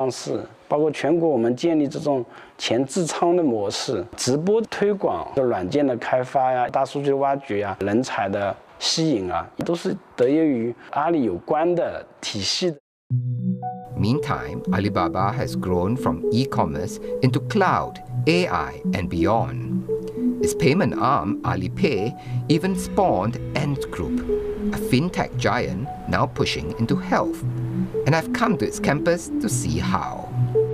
上市，包括全国我们建立这种前置仓的模式，直播推广、软件的开发呀、大数据的挖掘呀、人才的吸引啊，都是得益于阿里有关的体系的。 Meantime, Alibaba has grown from e-commerce into cloud, AI, and beyond. Its payment arm, Alipay, even spawned Ant Group, a fintech giant now pushing into health. And I've come to its campus to see how.